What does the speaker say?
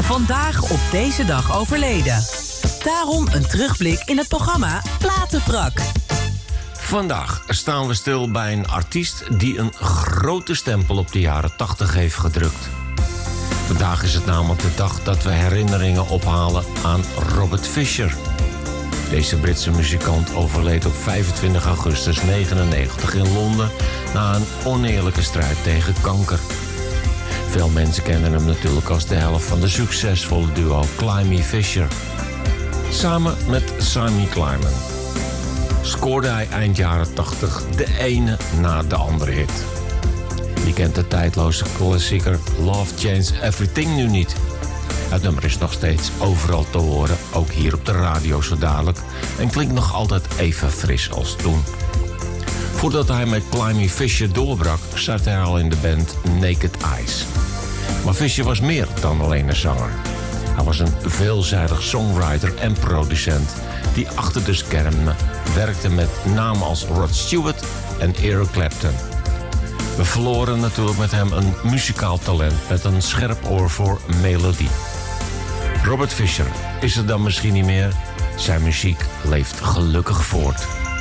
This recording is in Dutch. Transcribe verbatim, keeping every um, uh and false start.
Vandaag op deze dag overleden. Daarom een terugblik in het programma Platenprak. Vandaag staan we stil bij een artiest die een grote stempel op de jaren tachtig heeft gedrukt. Vandaag is het namelijk de dag dat we herinneringen ophalen aan Robert Fischer. Deze Britse muzikant overleed op vijfentwintig augustus negenennegentig in Londen na een oneerlijke strijd tegen kanker. Veel mensen kennen hem natuurlijk als de helft van de succesvolle duo Climie Fisher. Samen met Simon Kleiman scoorde hij eind jaren tachtig de ene na de andere hit. Je kent de tijdloze klassieker Love Changed Everything nu niet. Het nummer is nog steeds overal te horen, ook hier op de radio zo dadelijk, en klinkt nog altijd even fris als toen. Voordat hij met Climie Fisher doorbrak, zat hij al in de band Naked Eyes. Maar Fisher was meer dan alleen een zanger. Hij was een veelzijdig songwriter en producent die achter de schermen werkte met namen als Rod Stewart en Eric Clapton. We verloren natuurlijk met hem een muzikaal talent met een scherp oor voor melodie. Robert Fischer is er dan misschien niet meer. Zijn muziek leeft gelukkig voort.